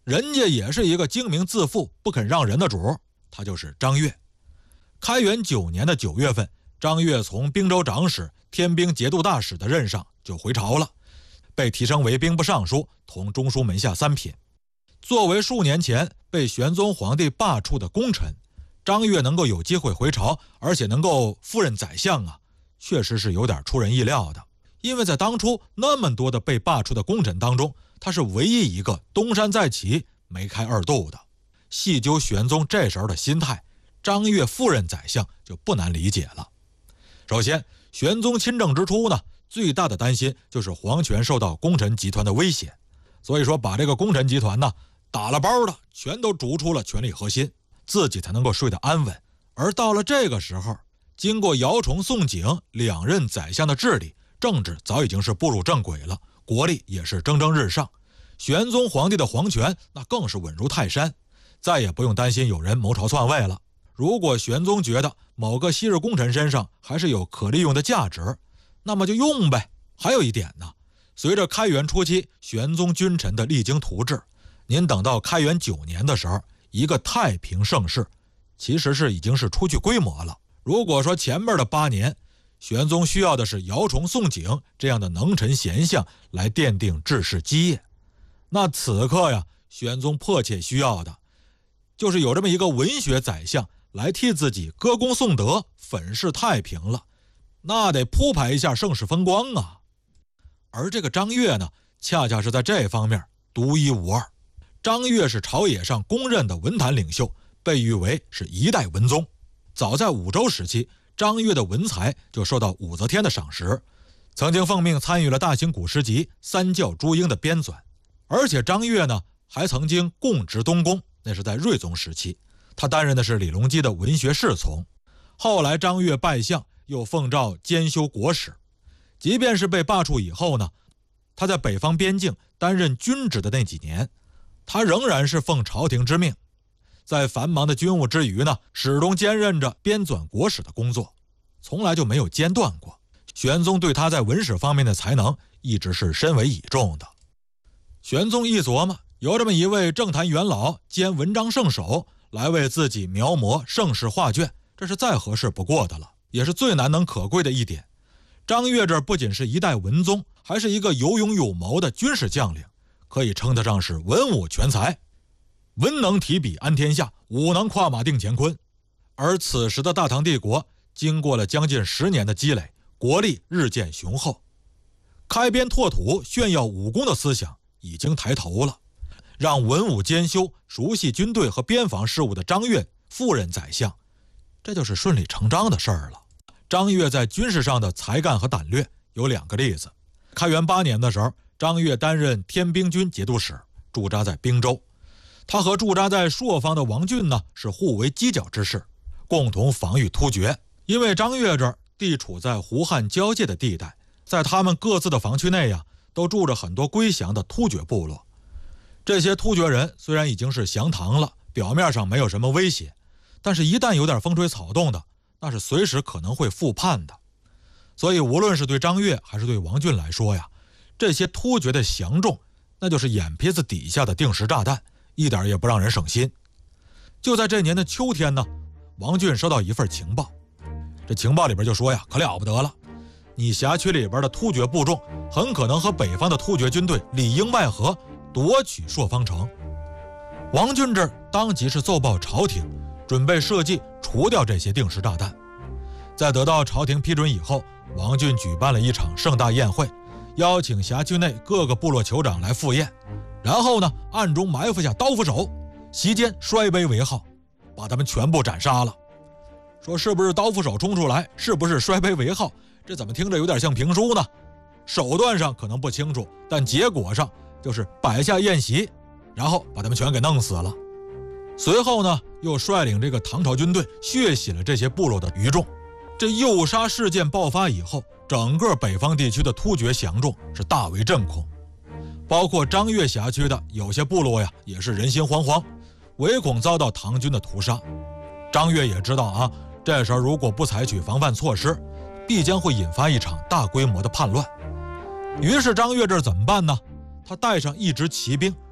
人家也是一个精明自负、不肯让人的主，他就是张悦。开元9年的9月份，张悦从兵州长史、天兵节度大使的任上就回朝了，被提升为兵部尚书，同中书门下3品。作为数年前被玄宗皇帝罢黜的功臣，张悦能够有机会回朝，而且能够赴任宰相啊，确实是有点出人意料的。因为在当初那么多的被罢黜的功臣当中，他是唯一一个东山再起没开二度的。细究玄宗这时候的心态，张悦赴任宰相就不难理解了。首先，玄宗亲政之初呢，最大的担心就是皇权受到功臣集团的威胁，所以说把这个功臣集团呢打了包的全都逐出了权力核心，自己才能够睡得安稳。而到了这个时候，经过姚崇、宋璟2任宰相的治理，政治早已经是步入正轨了，国力也是蒸蒸日上。玄宗皇帝的皇权那更是稳如泰山，再也不用担心有人谋朝篡位了。如果玄宗觉得某个昔日功臣身上还是有可利用的价值，那么就用呗。还有一点呢，随着开元初期玄宗君臣的励精图治，您等到开元9年的时候，一个太平盛世其实是已经是初具规模了。如果说前面的8年玄宗需要的是姚崇、宋璟这样的能臣贤相来奠定治世基业，那此刻呀，玄宗迫切需要的就是有这么一个文学宰相来替自己歌功颂德、粉饰太平了，那得铺排一下盛世风光啊。而这个张悦呢，恰恰是在这方面独一无二。张悦是朝野上公认的文坛领袖，被誉为是一代文宗。早在武周时期，张悦的文才就受到武则天的赏识，曾经奉命参与了大型古诗集《三教诸英》的编纂。而且张悦呢，还曾经供职东宫，那是在睿宗时期，他担任的是李隆基的文学侍从。后来张悦拜相，又奉诏兼修国史。即便是被罢黜以后呢，他在北方边境担任军职的那几年，他仍然是奉朝廷之命，在繁忙的军务之余呢，始终兼任着编纂国史的工作，从来就没有间断过。玄宗对他在文史方面的才能一直是深为倚重的。玄宗一琢磨，由这么一位政坛元老兼文章圣手来为自己描摹盛世画卷，这是再合适不过的了，也是最难能可贵的一点。张悦这不仅是一代文宗，还是一个有勇有谋的军事将领，可以称得上是文武全才，文能提笔安天下，武能跨马定乾坤。而此时的大唐帝国经过了将近10年的积累，国力日渐雄厚，开边拓土、炫耀武功的思想已经抬头了，让文武兼修、熟悉军队和边防事务的张悦赴任宰相，这就是顺理成章的事儿了。张悦在军事上的才干和胆略有2个例子。开元8年的时候，张悦担任天兵军节度使，驻扎在滨州。他和驻扎在朔方的王俊呢，是互为犄角之势，共同防御突厥。因为张悦这儿地处在胡汉交界的地带，在他们各自的防区内呀，都住着很多归降的突厥部落。这些突厥人虽然已经是降唐了，表面上没有什么威胁，但是一旦有点风吹草动的，那是随时可能会复叛的。所以无论是对张悦还是对王俊来说呀，这些突厥的降众那就是眼皮子底下的定时炸弹，一点也不让人省心。就在这年的秋天呢，王俊收到一份情报，这情报里边就说呀，可了不得了，你辖区里边的突厥部众很可能和北方的突厥军队里应外合，夺取朔方城。王俊这当即是奏报朝廷，准备设计除掉这些定时炸弹。在得到朝廷批准以后，王俊举办了一场盛大宴会，邀请辖区内各个部落酋长来赴宴，然后呢，暗中埋伏下刀斧手，席间摔杯为号，把他们全部斩杀了。说是不是刀斧手冲出来，是不是摔杯为号，这怎么听着有点像评书呢？手段上可能不清楚，但结果上就是摆下宴席，然后把他们全给弄死了。随后呢，又率领这个唐朝军队血洗了这些部落的余众。这诱杀事件爆发以后，整个北方地区的突厥降众是大为震恐，包括张悦辖区的有些部落呀，也是人心惶惶，唯恐遭到唐军的屠杀。张悦也知道啊，这时候如果不采取防范措施，必将会引发一场大规模的叛乱。于是张悦这怎么办呢？他带上一支骑兵，